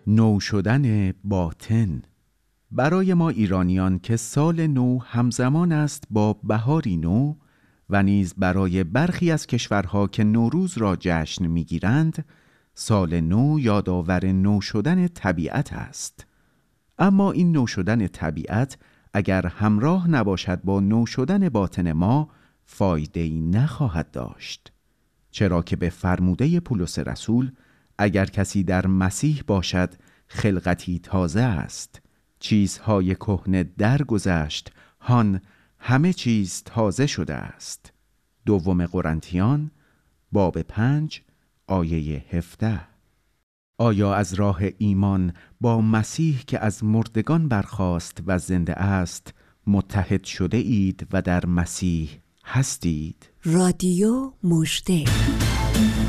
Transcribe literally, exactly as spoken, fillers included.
نو شدن باطن. برای ما ایرانیان که سال نو همزمان است با بهاری نو و نیز برای برخی از کشورها که نوروز را جشن می‌گیرند، سال نو یادآور نو شدن طبیعت است. اما این نو شدن طبیعت اگر همراه نباشد با نو شدن باطن ما، فایده‌ای نخواهد داشت، چرا که به فرموده پولس رسول اگر کسی در مسیح باشد خلقتی تازه است، چیزهای کهنه درگذشت، هان همه چیز تازه شده است. دوم قرنتیان باب پنج آیه هفده. آیا از راه ایمان با مسیح که از مردگان برخاست و زنده است متحد شده اید و در مسیح هستید؟ رادیو مژده.